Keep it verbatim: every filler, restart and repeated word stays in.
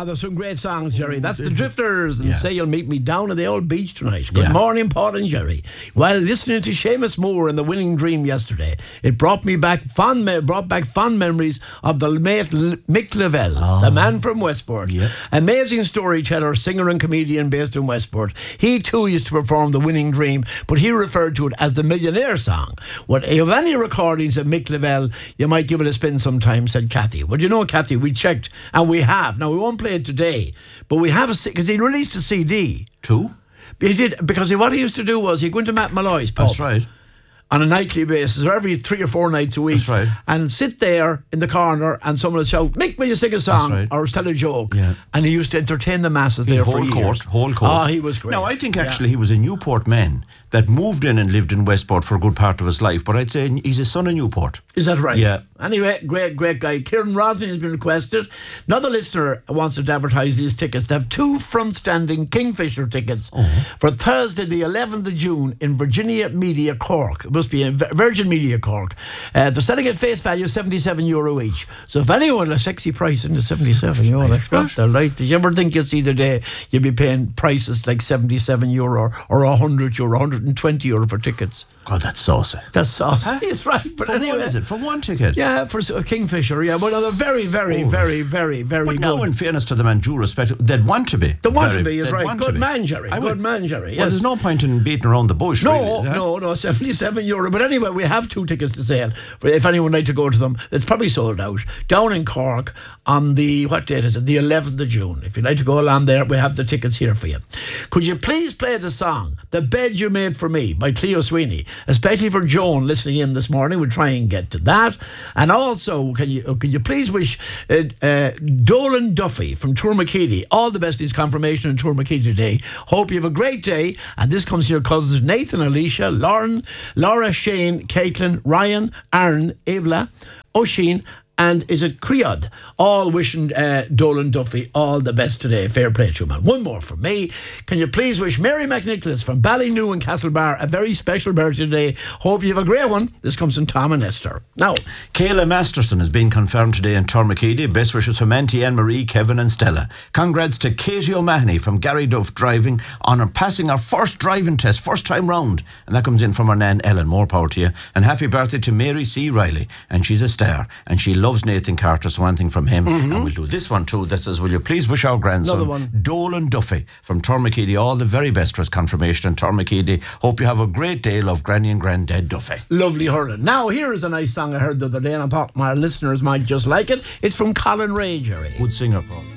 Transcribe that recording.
there's some great songs, Jerry. That's the Drifters, and Yeah. Say You'll Meet Me Down at the Old Beach Tonight. Good Yeah. morning, Paul and Jerry. While listening to Seamus Moore and The Winning Dream yesterday, it brought me back fond me- brought back fond memories of the mate L- Mick Lavelle, Oh. the man from Westport. Yeah. Amazing storyteller, singer and comedian based in Westport. He too used to perform The Winning Dream, but he referred to it as the Millionaire song. What, if you have any recordings of Mick Lavelle, you might give it a spin sometime, said Kathy. Well, you know, Kathy, we checked, and we have. Now, we won't play it today, but we have a, because he released a C D. Two? He did, because he, what he used to do was he'd go into Matt Malloy's pub. That's right. On a nightly basis, or every three or four nights a week. That's right. And sit there in the corner and someone would shout, Mick, will you sing a song? That's right. Or tell a joke. Yeah. And he used to entertain the masses there The for whole years. court, whole court. Oh, he was great. Now, I think Yeah. actually he was a Newport man that moved in and lived in Westport for a good part of his life, but I'd say he's a son of Newport. Is that right? Yeah. Anyway, great, great guy. Kieran Rosling has been requested. Another listener wants to advertise these tickets. They have two front-standing Kingfisher tickets for Thursday, the eleventh of June in Virginia Media Cork. It must be in Vir- Virgin Media Cork. Uh, they're selling at face value seventy-seven euro each. So if anyone, a sexy price into seventy-seven euro, that's what they're like. Did you ever think you'd see the day you'd be paying prices like seventy-seven euro or one hundred euro, one hundred twenty euro for tickets? God, that's saucy. That's saucy. He's right. But For anyway. what is it? For one ticket? Yeah, for a Kingfisher, yeah. Well, they're very, very, Oh, very, very, very But good. now, in fairness to the man, due respect, they'd want to be. They want Very- to be, is they'd right. want to Good be. man, Jerry. I Good would- man, Jerry. Yes. Well, there's no point in beating around the bush, No, really, is there? no, no, seventy-seven euro. But anyway, we have two tickets to sale. For if anyone would like to go to them, it's probably sold out. Down in Cork on the, what date is it? The eleventh of June. If you'd like to go along there, we have the tickets here for you. Could you please play the song, The Bed You Made For Me by Cleo Sweeney, especially for Joan listening in this morning. We'll try and get to that. And also, can you can you please wish uh, uh, Dolan Duffy from Tourmakeedy all the best in his confirmation in Tourmakeedy today. Hope you have a great day. And this comes to your cousins Nathan, Alicia, Lauren, Laura, Shane, Caitlin, Ryan, Aaron, Evla, Oisin, and is it Creod? All wishing uh, Dolan Duffy all the best today. Fair play to you, man. One more from me. Can you please wish Mary McNicholas from Ballynew and Castlebar a very special birthday today? Hope you have a great one. This comes from Tom and Esther. Now, Kayla Masterson has been confirmed today in Tourmakeedy. Best wishes from Auntie Anne-Marie, Kevin and Stella. Congrats to Katie O'Mahony from Gary Duff driving on her passing our first driving test, first time round. And that comes in from her nan Ellen. More power to you. And happy birthday to Mary C. Riley. And she's a star. And she loves Nathan Carter, so one thing from him. Mm-hmm. And we'll do this one too that says, will you please wish our grandson Another one. Dolan Duffy from Tourmakeedy all the very best for his confirmation in Tourmakeedy. Hope you have a great day. Love Granny and Granddad Duffy. lovely hurling. Now, here is a nice song I heard the other day, and I thought my listeners might just like it. It's from Colin Ray, Jerry. Good singer, Paul.